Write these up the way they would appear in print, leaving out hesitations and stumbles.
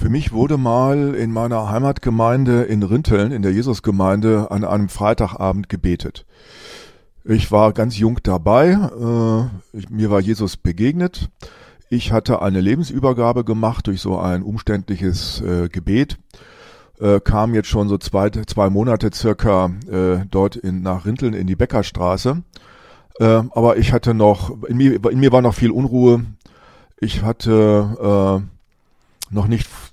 Für mich wurde mal in meiner Heimatgemeinde in Rinteln, in der Jesusgemeinde, an einem Freitagabend gebetet. Ich war ganz jung dabei, mir war Jesus begegnet. Ich hatte eine Lebensübergabe gemacht durch so ein umständliches Gebet, kam jetzt schon so zwei Monate circa dort nach Rinteln in die Beckerstraße. Aber ich hatte in mir war noch viel Unruhe. Ich war noch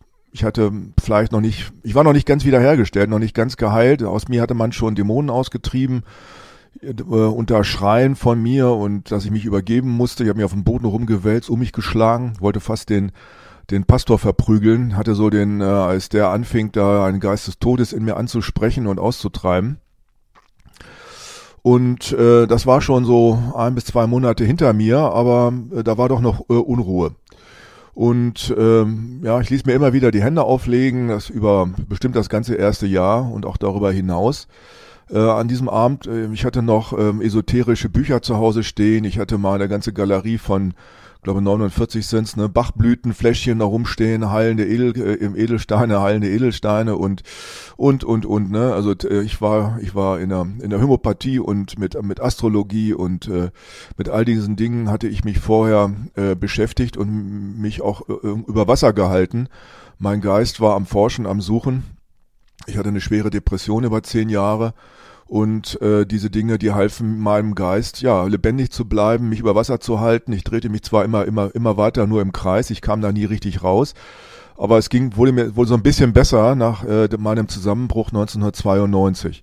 nicht ganz wiederhergestellt, noch nicht ganz geheilt. Aus mir hatte man schon Dämonen ausgetrieben, unter Schreien von mir und dass ich mich übergeben musste. Ich habe mich auf dem Boden rumgewälzt, mich geschlagen, wollte fast den Pastor verprügeln, hatte so als der anfing, da einen Geist des Todes in mir anzusprechen und auszutreiben. Und das war schon so 1 bis 2 Monate hinter mir, aber da war doch noch Unruhe. Und ich ließ mir immer wieder die Hände auflegen, das über bestimmt das ganze erste Jahr und auch darüber hinaus. An diesem Abend, ich hatte noch esoterische Bücher zu Hause stehen, ich hatte mal eine ganze Galerie von, glaube 49 sind's, ne, Bachblütenfläschchen da rumstehen, heilende Edelsteine und, ne, also ich war in der Homöopathie und mit Astrologie und mit all diesen Dingen hatte ich mich vorher beschäftigt und mich auch über Wasser gehalten. Mein Geist war am Forschen, am Suchen. Ich hatte eine schwere Depression über 10 Jahre und diese Dinge, die halfen meinem Geist, ja, lebendig zu bleiben, mich über Wasser zu halten. Ich drehte mich zwar immer weiter nur im Kreis, ich kam da nie richtig raus, aber es wurde mir wohl so ein bisschen besser nach meinem Zusammenbruch 1982.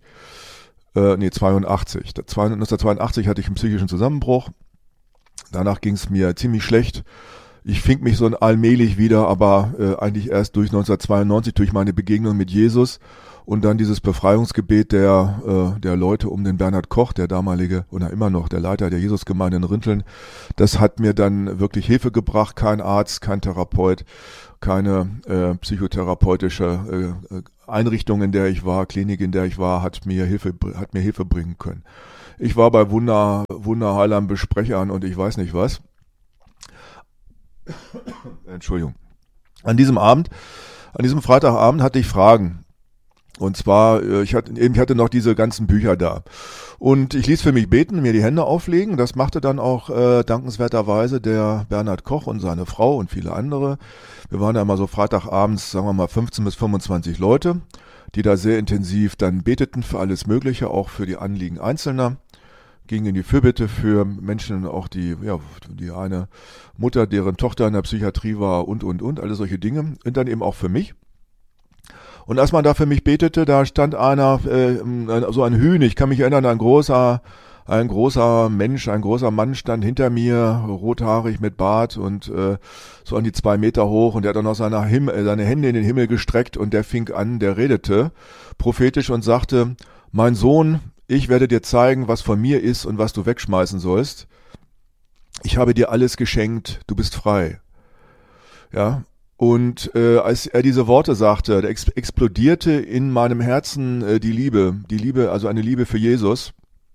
1982 hatte ich einen psychischen Zusammenbruch. Danach ging es mir ziemlich schlecht. Ich fing mich so allmählich wieder, aber eigentlich erst durch 1992, durch meine Begegnung mit Jesus und dann dieses Befreiungsgebet der Leute um den Bernhard Koch, der damalige oder immer noch der Leiter der Jesusgemeinde in Rinteln. Das hat mir dann wirklich Hilfe gebracht. Kein Arzt, kein Therapeut, keine psychotherapeutische Einrichtung, in der ich war, Klinik, in der ich war, hat mir Hilfe bringen können. Ich war bei Wunderheilern, Besprechern und ich weiß nicht was. Entschuldigung. An diesem Freitagabend hatte ich Fragen. Und zwar, ich hatte noch diese ganzen Bücher da. Und ich ließ für mich beten, mir die Hände auflegen. Das machte dann auch dankenswerterweise der Bernhard Koch und seine Frau und viele andere. Wir waren da immer so Freitagabends, sagen wir mal 15 bis 25 Leute, die da sehr intensiv dann beteten für alles Mögliche, auch für die Anliegen Einzelner. Ging in die Fürbitte für Menschen, auch die eine Mutter, deren Tochter in der Psychiatrie war und, alle solche Dinge. Und dann eben auch für mich. Und als man da für mich betete, da stand einer, so ein Hühn, ich kann mich erinnern, ein großer Mensch, ein großer Mann stand hinter mir, rothaarig mit Bart und so an die 2 Meter hoch und der hat dann noch seine Hände in den Himmel gestreckt und der fing an, der redete prophetisch und sagte, mein Sohn, ich werde dir zeigen, was von mir ist und was du wegschmeißen sollst. Ich habe dir alles geschenkt, du bist frei. Ja, und als er diese Worte sagte, da explodierte in meinem Herzen die Liebe, also eine Liebe für Jesus,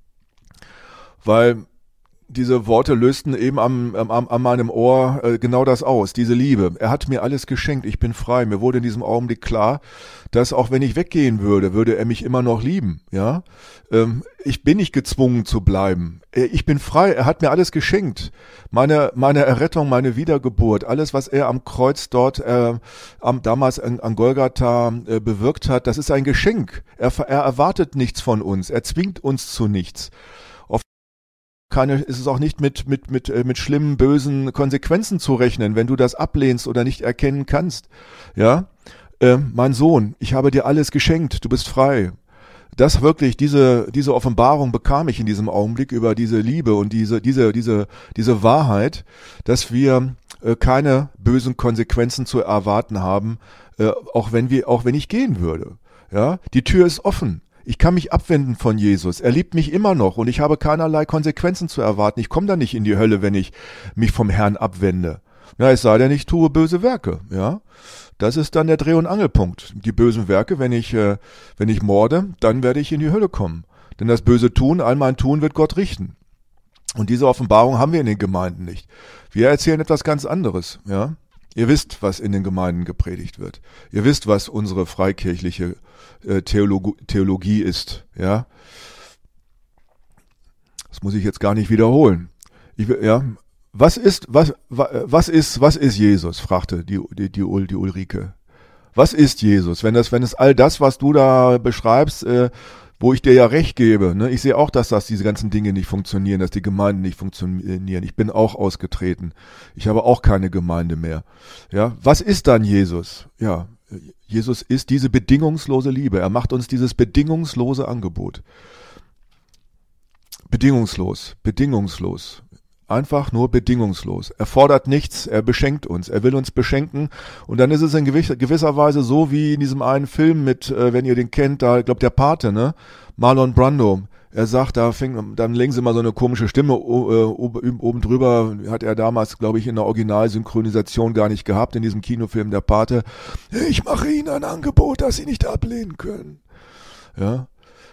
weil diese Worte lösten eben an meinem Ohr genau das aus, diese Liebe. Er hat mir alles geschenkt, ich bin frei. Mir wurde in diesem Augenblick klar, dass auch wenn ich weggehen würde er mich immer noch lieben. Ja, ich bin nicht gezwungen zu bleiben. Ich bin frei, er hat mir alles geschenkt. Meine Errettung, meine Wiedergeburt, alles, was er am Kreuz dort damals an Golgatha bewirkt hat, das ist ein Geschenk. Er erwartet nichts von uns, er zwingt uns zu nichts. Ist es auch nicht mit schlimmen, bösen Konsequenzen zu rechnen, wenn du das ablehnst oder nicht erkennen kannst. Ja, mein Sohn, ich habe dir alles geschenkt, du bist frei. Das wirklich, diese Offenbarung bekam ich in diesem Augenblick über diese Liebe und diese Wahrheit, dass wir keine bösen Konsequenzen zu erwarten haben, auch wenn ich gehen würde. Ja, die Tür ist offen. Ich kann mich abwenden von Jesus. Er liebt mich immer noch und ich habe keinerlei Konsequenzen zu erwarten. Ich komme da nicht in die Hölle, wenn ich mich vom Herrn abwende. Ja, es sei denn, ich tue böse Werke. Ja, das ist dann der Dreh- und Angelpunkt. Die bösen Werke, wenn ich morde, dann werde ich in die Hölle kommen. Denn das böse Tun, all mein Tun wird Gott richten. Und diese Offenbarung haben wir in den Gemeinden nicht. Wir erzählen etwas ganz anderes. Ja, Ihr wisst, was in den Gemeinden gepredigt wird. Ihr wisst, was unsere freikirchliche Theologie ist. Ja, das muss ich jetzt gar nicht wiederholen. Was ist Jesus? Fragte die Ulrike. Was ist Jesus? Wenn es all das, was du da beschreibst, wo ich dir ja recht gebe, ne? Ich sehe auch, dass diese ganzen Dinge nicht funktionieren, dass die Gemeinden nicht funktionieren. Ich bin auch ausgetreten. Ich habe auch keine Gemeinde mehr. Ja, was ist dann Jesus? Ja, Jesus ist diese bedingungslose Liebe. Er macht uns dieses bedingungslose Angebot. Bedingungslos. Einfach nur bedingungslos. Er fordert nichts, er beschenkt uns, er will uns beschenken. Und dann ist es in gewisser Weise so wie in diesem einen Film mit, wenn ihr den kennt, da, ich glaube, der Pate, ne? Marlon Brando. Er sagt, dann legen sie mal so eine komische Stimme oben drüber, hat er damals, glaube ich, in der Originalsynchronisation gar nicht gehabt, in diesem Kinofilm der Pate. Ich mache Ihnen ein Angebot, das Sie nicht ablehnen können. Ja.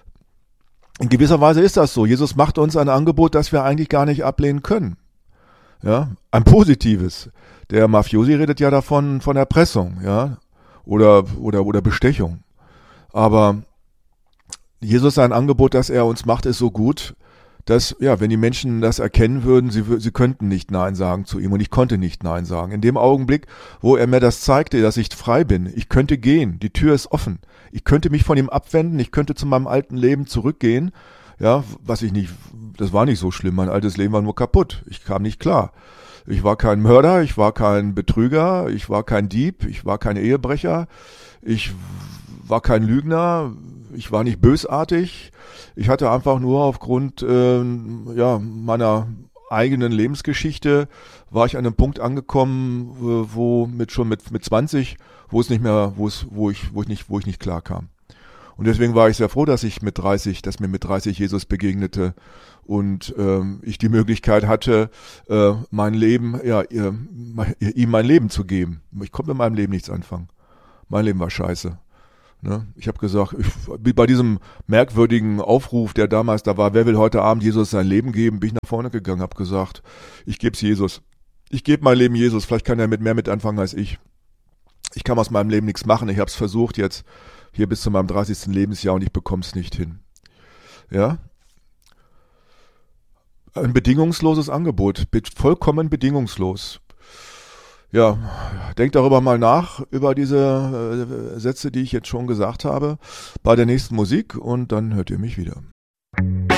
In gewisser Weise ist das so. Jesus macht uns ein Angebot, das wir eigentlich gar nicht ablehnen können. Ja, ein positives. Der Mafiosi redet ja davon, von Erpressung, ja, oder Bestechung. Aber Jesus sein Angebot, das er uns macht, ist so gut, dass, ja, wenn die Menschen das erkennen würden, sie könnten nicht Nein sagen zu ihm und ich konnte nicht Nein sagen. In dem Augenblick, wo er mir das zeigte, dass ich frei bin, ich könnte gehen, die Tür ist offen, ich könnte mich von ihm abwenden, ich könnte zu meinem alten Leben zurückgehen, ja, das war nicht so schlimm, mein altes Leben war nur kaputt, ich kam nicht klar. Ich war kein Mörder, ich war kein Betrüger, ich war kein Dieb, ich war kein Ehebrecher, ich war kein Lügner, ich war nicht bösartig. Ich hatte einfach nur aufgrund meiner eigenen Lebensgeschichte war ich an einem Punkt angekommen, wo mit 20, wo ich nicht klar kam. Und deswegen war ich sehr froh, dass mir mit 30 Jesus begegnete und ich die Möglichkeit hatte, ihm mein Leben zu geben. Ich konnte mit meinem Leben nichts anfangen. Mein Leben war scheiße. Ne? Ich habe gesagt, bei diesem merkwürdigen Aufruf, der damals da war, wer will heute Abend Jesus sein Leben geben, bin ich nach vorne gegangen, habe gesagt, ich gebe es Jesus. Ich gebe mein Leben Jesus, vielleicht kann er mehr mit anfangen als ich. Ich kann aus meinem Leben nichts machen, ich habe es versucht jetzt hier bis zu meinem 30. Lebensjahr und ich bekomme es nicht hin. Ja? Ein bedingungsloses Angebot, vollkommen bedingungslos. Ja, denkt darüber mal nach, über diese Sätze, die ich jetzt schon gesagt habe, bei der nächsten Musik und dann hört ihr mich wieder.